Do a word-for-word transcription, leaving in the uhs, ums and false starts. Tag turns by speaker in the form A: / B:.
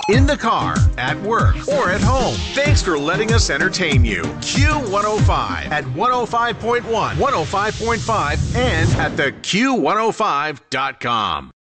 A: in the car, at work, or at home. Thanks for letting us entertain you. Q one oh five at one oh five point one, one oh five point five, and at the Q one oh five dot com.